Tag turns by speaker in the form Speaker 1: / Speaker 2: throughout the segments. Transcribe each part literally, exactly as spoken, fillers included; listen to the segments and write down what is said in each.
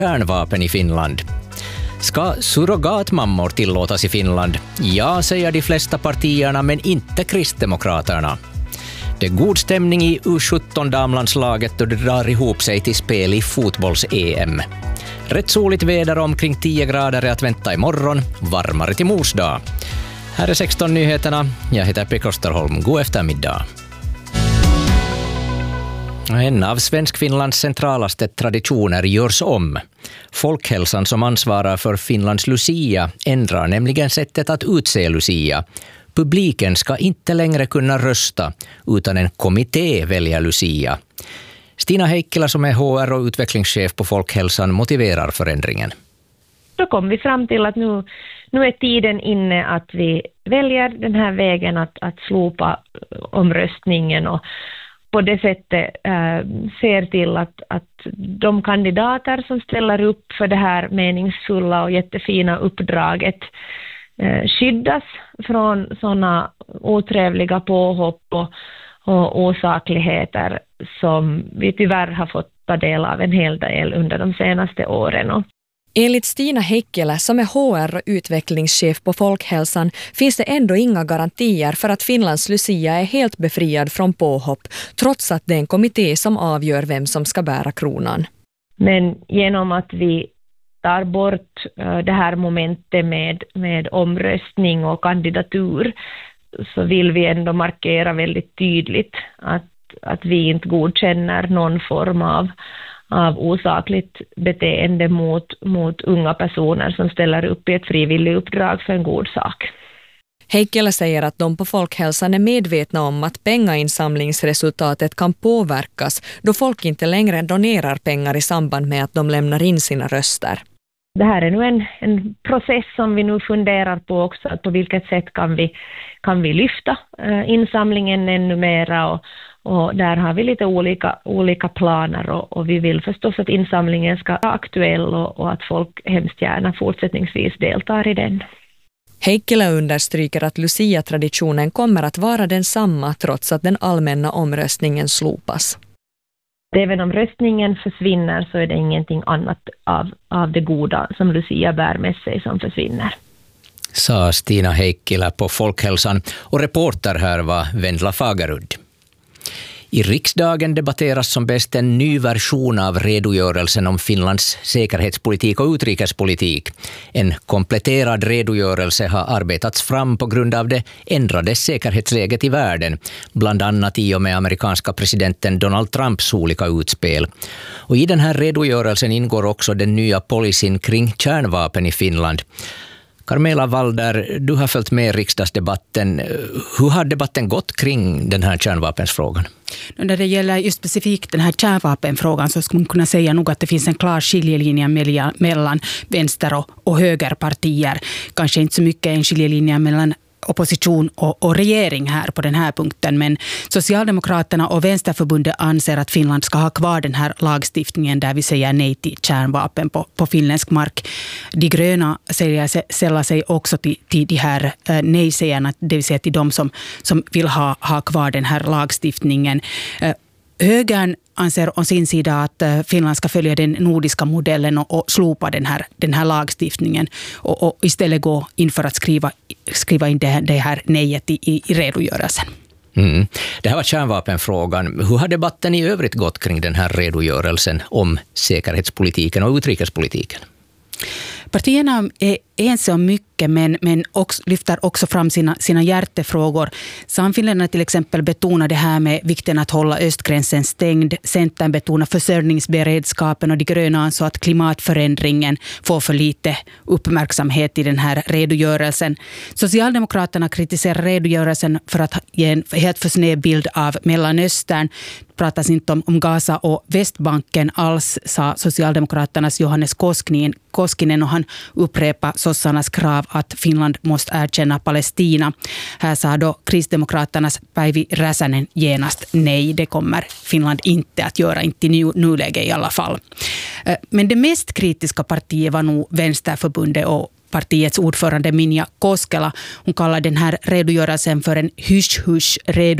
Speaker 1: Kärnvapen i Finland. Ska surrogatmammor tillåtas i Finland? Ja, säger de flesta partierna, men inte Kristdemokraterna. Det är god stämning i U sjutton-damlandslaget och det drar ihop sig till spel i fotbolls-E M. Rätt soligt väder, omkring tio grader är att vänta imorgon, varmare till mors dag. Här är sexton nyheterna. Jag heter Pekka Österholm. God eftermiddag. En av Svensk-Finlands centralaste traditioner görs om. Folkhälsan som ansvarar för Finlands Lucia ändrar nämligen sättet att utse Lucia. Publiken ska inte längre kunna rösta utan en kommitté väljer Lucia. Stina Heikkilä som är H R och utvecklingschef på Folkhälsan motiverar förändringen.
Speaker 2: Då kom vi fram till att nu, nu är tiden inne att vi väljer den här vägen att, att slopa omröstningen och på det sättet äh, ser till att, att de kandidater som ställer upp för det här meningsfulla och jättefina uppdraget äh, skyddas från sådana otrevliga påhopp och, och osakligheter som vi tyvärr har fått ta del av en hel del under de senaste åren.
Speaker 3: Enligt Stina Heikkilä som är H R och utvecklingschef på Folkhälsan finns det ändå inga garantier för att Finlands Lucia är helt befriad från påhopp trots att det är en kommitté som avgör vem som ska bära kronan.
Speaker 2: Men genom att vi tar bort det här momentet med, med omröstning och kandidatur så vill vi ändå markera väldigt tydligt att, att vi inte godkänner någon form av av osakligt beteende mot, mot unga personer som ställer upp i ett frivilligt uppdrag för en god sak.
Speaker 3: Heikkilä säger att de på Folkhälsan är medvetna om att pengainsamlingsresultatet kan påverkas då folk inte längre donerar pengar i samband med att de lämnar in sina röster.
Speaker 2: Det här är nu en, en process som vi nu funderar på också, att på vilket sätt kan vi, kan vi lyfta äh, insamlingen ännu mera och Och där har vi lite olika, olika planer och, och vi vill förstås att insamlingen ska vara aktuell och, och att folk hemskt gärna fortsättningsvis deltar i den.
Speaker 3: Heikkilä understryker att Lucia-traditionen kommer att vara densamma trots att den allmänna omröstningen slopas.
Speaker 2: Även om röstningen försvinner så är det ingenting annat av, av det goda som Lucia bär med sig som försvinner.
Speaker 1: Sa Stina Heikkilä på Folkhälsan och reporter här var Vendla Fagerud. I riksdagen debatteras som bäst en ny version av redogörelsen om Finlands säkerhetspolitik och utrikespolitik. En kompletterad redogörelse har arbetats fram på grund av det ändrade säkerhetsläget i världen, bland annat i och med amerikanska presidenten Donald Trumps olika utspel. Och i den här redogörelsen ingår också den nya policyn kring kärnvapen i Finland. Carmela Walder, du har följt med riksdagsdebatten. Hur har debatten gått kring den här kärnvapensfrågan?
Speaker 4: När det gäller just specifikt den här kärnvapenfrågan så skulle man kunna säga nog att det finns en klar skiljelinje mellan vänster- och, och högerpartier. Kanske inte så mycket en skiljelinje mellan opposition och, och regering här på den här punkten, men Socialdemokraterna och Vänsterförbundet anser att Finland ska ha kvar den här lagstiftningen där vi säger nej till kärnvapen på, på finländsk mark. De gröna sällar sig också till, till de här eh, nej-sägarna, det vill säga till de som, som vill ha, ha kvar den här lagstiftningen. Eh, Högern anser om sin sida att Finland ska följa den nordiska modellen och, och slopa den här, den här lagstiftningen och, och istället gå in för att skriva, skriva in det, det här nejet i, i, i redogörelsen.
Speaker 1: Mm. Det här var kärnvapenfrågan. Hur har debatten i övrigt gått kring den här redogörelsen om säkerhetspolitiken och utrikespolitiken?
Speaker 4: Partierna är ense om mycket men, men också, lyfter också fram sina, sina hjärtefrågor. Samfinländarna till exempel betonar det här med vikten att hålla östgränsen stängd. Centern betonar försörjningsberedskapen och de gröna ansåg att klimatförändringen får för lite uppmärksamhet i den här redogörelsen. Socialdemokraterna kritiserar redogörelsen för att ge en helt för snäv bild av Mellanöstern. Pratas inte om, om Gaza och Västbanken alls, sa Socialdemokraternas Johannes Koskinen, Koskinen och han upprepar sossarnas krav att Finland måste erkänna Palestina. Här sa då Kristdemokraternas Päivi Räsänen genast nej, det kommer Finland inte att göra, inte i nuläge i alla fall. Men det mest kritiska partiet var nog Vänsterförbundet och partiets ordförande Minja Koskela. Hon kallar den här redogörelsen för en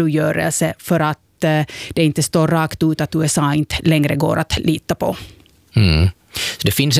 Speaker 4: hysch-hysch-redogörelse för att det inte står rakt ut att U S A inte längre går att lita på.
Speaker 1: Mm. Så det finns